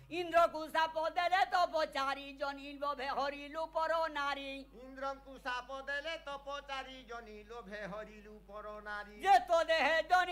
ইন্দ্রকু সাপ দেলে তপচারি জনি লোভে হরিলু পর নারী ইন্দ্রଙ୍କୁ ସାପ ଦେଲେ ତପଚାରି ଜନି ଲୋଭେ ହରିଲୁ ପର ନାରୀ যে তো দেহে জনি